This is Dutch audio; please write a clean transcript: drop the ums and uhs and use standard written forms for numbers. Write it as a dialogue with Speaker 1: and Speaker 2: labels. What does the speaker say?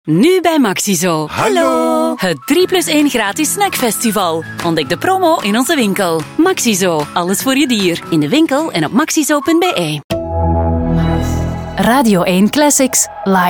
Speaker 1: Nu bij Maxizo.
Speaker 2: Hallo!
Speaker 1: Het 3+1 gratis snackfestival. Ontdek de promo in onze winkel. Maxizo, alles voor je dier. In de winkel en op maxizo.be. Radio 1 Classics, live.